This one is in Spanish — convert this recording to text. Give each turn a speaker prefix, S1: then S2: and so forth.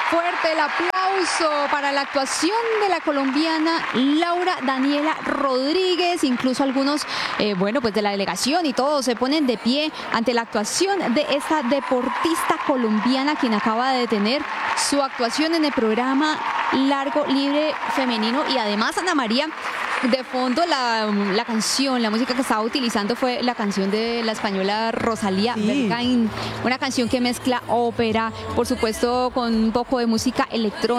S1: Fuerte el aplauso para la actuación de la colombiana Laura Daniela Rodríguez. Incluso algunos, pues de la delegación y todos se ponen de pie ante la actuación de esta deportista colombiana, quien acaba de tener su actuación en el programa Largo Libre Femenino. Y además, Ana María, de fondo la canción, la música que estaba utilizando fue la canción de la española Rosalía Bergain, una canción que mezcla ópera, por supuesto, con un poco de música electrónica.